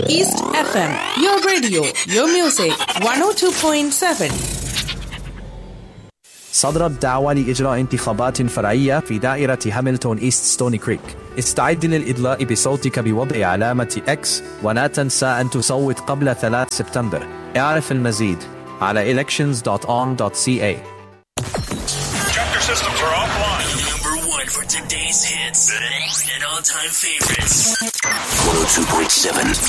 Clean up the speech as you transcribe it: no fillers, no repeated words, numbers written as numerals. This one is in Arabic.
East FM, your radio, your music, 102.7. صدرت دعوى لإجراء انتخابات فرعية في دائرة هاملتون إيست ستوني كريك. استعد للإدلاء بصوتك بوضع علامة X ولا تنسى أن تصوت قبل 3 سبتمبر. اعرف المزيد على elections.on.ca. Chapter systems are offline. Number 1 for today's hits and all-time favorites. 102.7